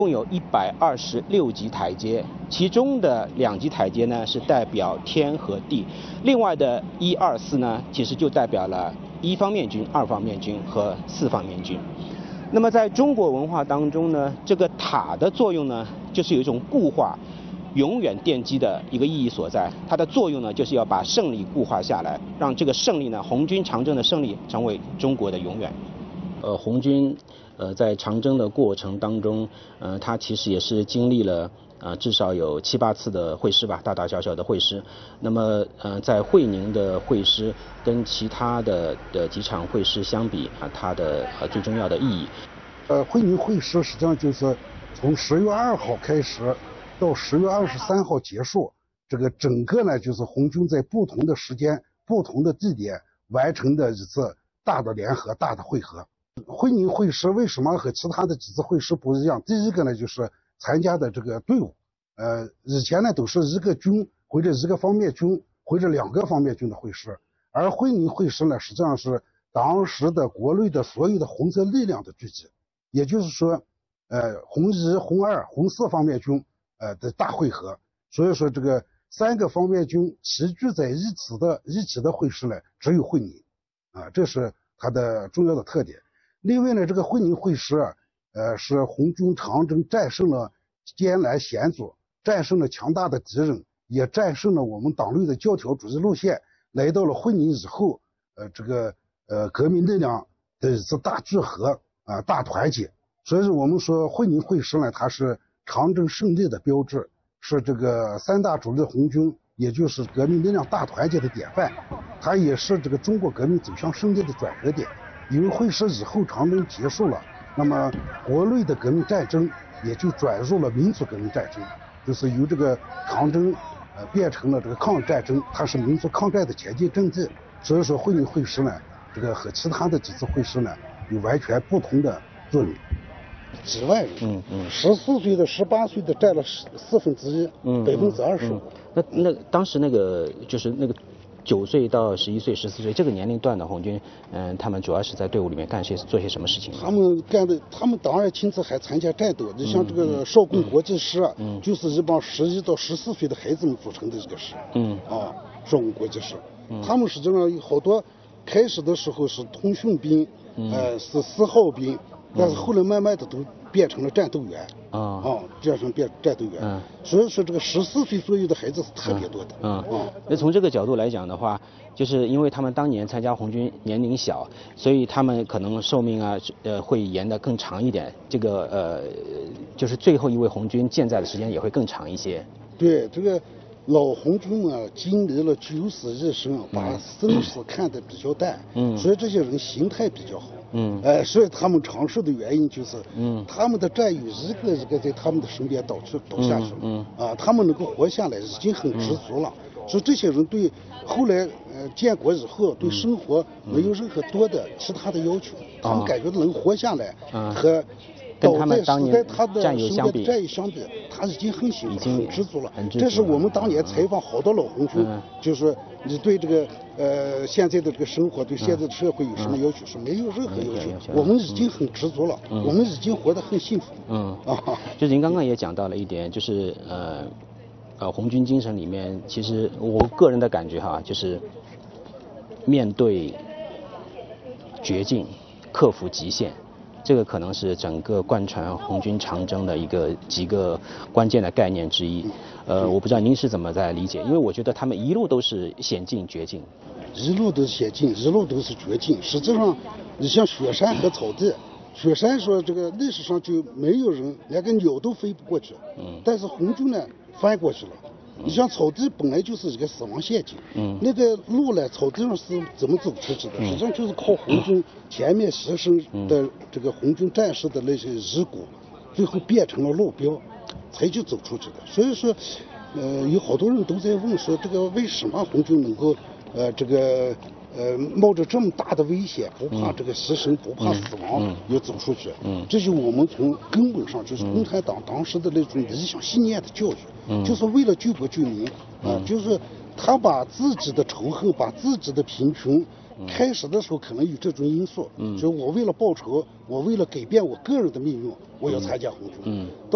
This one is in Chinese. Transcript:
共有126级台阶，其中的2级台阶呢是代表天和地，另外的1、2、4呢，其实就代表了1方面军、2方面军和4方面军。那么在中国文化当中呢，这个塔的作用呢，就是有一种固化、永远奠基的一个意义所在。它的作用呢，就是要把胜利固化下来，让这个胜利呢，红军长征的胜利成为中国的永远。红军在长征的过程当中，它其实也是经历了至少有7、8次的会师吧，大大小小的会师。那么在会宁的会师跟其他的几场会师相比它的最重要的意义。 会宁会师实际上就是从10月2号开始到10月23号结束，这个整个呢就是红军在不同的时间、不同的地点完成的一次大的联合、大的会合。会宁会师为什么和其他的几次会师不一样？第一个呢，就是参加的这个队伍，以前呢都是一个军或者一个方面军或者2个方面军的会师，而会宁会师呢，实际上是当时的国内的所有的红色力量的聚集，也就是说，红1、红2、红4方面军的大会合。所以说，这个3个方面军齐聚在一起的会师呢，只有会宁，这是它的重要的特点。另外呢，这个会宁会师是红军长征战胜了艰难险阻，战胜了强大的敌人，也战胜了我们党内的教条主义路线，来到了会宁以后，革命力量的一次大聚合大团结。所以我们说会宁会师呢，它是长征胜利的标志，是这个3大主力红军，也就是革命力量大团结的典范，它也是这个中国革命走向胜利的转折点。因为会师以后长征结束了，那么国内的革命战争也就转入了民族革命战争，就是由这个长征变成了这个抗日战争，它是民族抗战的前进阵地。所以说会宁会师呢，这个和其他的几次会师呢有完全不同的作用。几万人，14岁的、18岁的占了1/4，25%。 那当时那个就是那个9岁到11岁、14岁这个年龄段的红军，他们主要是在队伍里面做些什么事情？ 他们当然亲自还参加战斗。你像这个少共国际师，就是一帮11到14岁的孩子们组成的一个师。少共国际师，他们实际上有好多开始的时候是通讯兵，是4号兵，但是后来慢慢的都变成了战斗员。变成战斗员。所以说这个14岁左右的孩子是特别多的。 那从这个角度来讲的话，就是因为他们当年参加红军年龄小，所以他们可能寿命会延得更长一点。这个就是最后一位红军健在的时间也会更长一些。 对，这个老红军经历了九死一生，把生死看得比较淡，所以这些人心态比较好。所以他们长寿的原因就是，他们的战友一个一个在他们的身边倒下去了，他们能够活下来已经很知足了。所以这些人对后来建国以后对生活没有任何多的其他的要求，他们感觉能活下来和跟他们当年战友相比， 他已经很幸福、很知足了。这是我们当年采访好多老红军，就是说你对这个现在的这个生活、对现在的社会有什么要求？说没有任何要求，我们已经很知足了，我们已经活得很幸福。 就是您刚刚也讲到了一点，就是红军精神里面，其实我个人的感觉就是面对绝境，克服极限。这个可能是整个贯穿红军长征的几个关键的概念之一。我不知道您是怎么在理解，因为我觉得他们一路都是险境绝境， 一路都是险境，一路都是绝境。实际上，你像雪山和草地，雪山说这个历史上就没有人连个鸟都飞不过去，但是红军呢翻过去了。你像草地本来就是一个死亡陷阱，那个路呢，草地上是怎么走出去的？实际上就是靠红军前面牺牲的这个红军战士的那些遗骨，最后变成了路标，才就走出去的。所以说，有好多人都在问说，这个为什么红军能够冒着这么大的危险，不怕这个牺牲，不怕死亡，也走出去。这就我们从根本上就是共产党当时的那种理想信念的教育，就是为了救国救民就是他把自己的仇恨，把自己的贫穷，开始的时候可能有这种因素，就是我为了报仇，我为了改变我个人的命运，我要参加红军。